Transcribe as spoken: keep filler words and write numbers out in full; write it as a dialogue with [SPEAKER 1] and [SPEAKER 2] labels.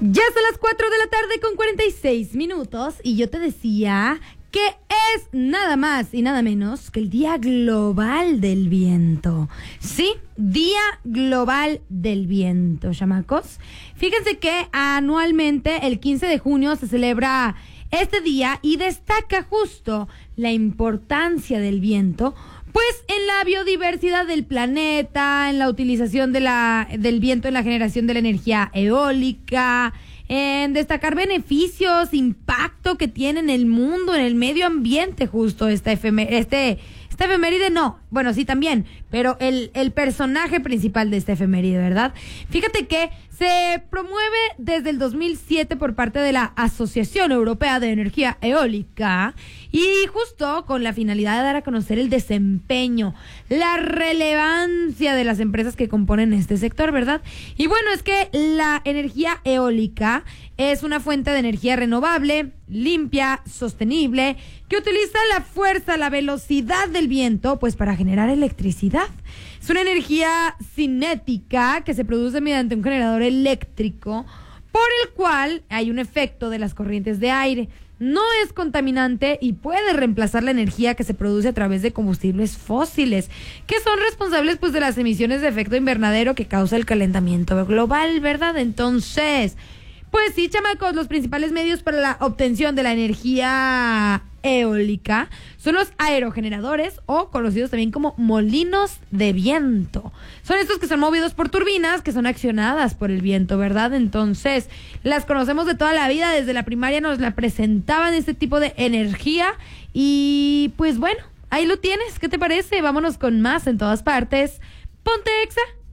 [SPEAKER 1] Ya son las cuatro de la tarde con cuarenta y seis minutos y yo te decía que es nada más y nada menos que el Día Global del Viento. Sí, Día Global del Viento, chamacos. Fíjense que anualmente el quince de junio se celebra este día y destaca justo la importancia del viento, pues en la biodiversidad del planeta, en la utilización de la, del viento en la generación de la energía eólica, en destacar beneficios, impacto que tiene en el mundo, en el medio ambiente, justo esta efeméride, este, esta efeméride no, bueno, sí también, pero el, el personaje principal de esta efeméride, ¿verdad? Fíjate que se promueve desde el dos mil siete por parte de la Asociación Europea de Energía Eólica y justo con la finalidad de dar a conocer el desempeño, la relevancia de las empresas que componen este sector, ¿verdad? Y bueno, es que la energía eólica es una fuente de energía renovable, limpia, sostenible, que utiliza la fuerza, la velocidad del viento, pues para generar electricidad. Es una energía cinética que se produce mediante un generador eléctrico por el cual hay un efecto de las corrientes de aire. No es contaminante y puede reemplazar la energía que se produce a través de combustibles fósiles, que son responsables pues de las emisiones de efecto invernadero que causa el calentamiento global, ¿verdad? Entonces, pues sí, chamacos, los principales medios para la obtención de la energía eólica son los aerogeneradores o conocidos también como molinos de viento. Son estos que son movidos por turbinas que son accionadas por el viento, ¿verdad? Entonces, las conocemos de toda la vida, desde la primaria nos la presentaban este tipo de energía y pues bueno, ahí lo tienes, ¿qué te parece? Vámonos con más en todas partes. Ponte Exa.